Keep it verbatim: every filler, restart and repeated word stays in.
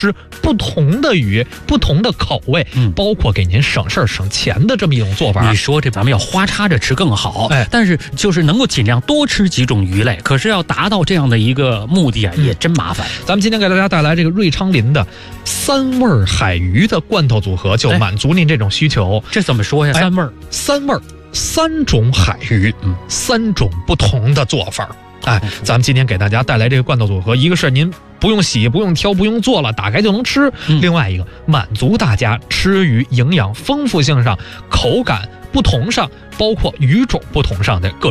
吃不同的鱼，不同的口味，嗯，包括给您省事儿省钱的这么一种做法。 你说这咱们要花插着吃更好，哎，但是就是能够尽量多吃几种鱼类，可是要达到这样的一个目的啊，嗯、也真麻烦。 咱们今天给大家带来这个瑞昌林的三味海鱼的罐头组合，就满足您这种需求。 这怎么说呀？三味儿， 三味儿，三种海鱼，嗯，三种不同的做法。哎，咱们今天给大家带来这个罐头组合，一个是您不用洗、不用挑、不用做了，打开就能吃；嗯、另外一个满足大家吃鱼营养丰富性上、口感不同上，包括鱼种不同上的各种。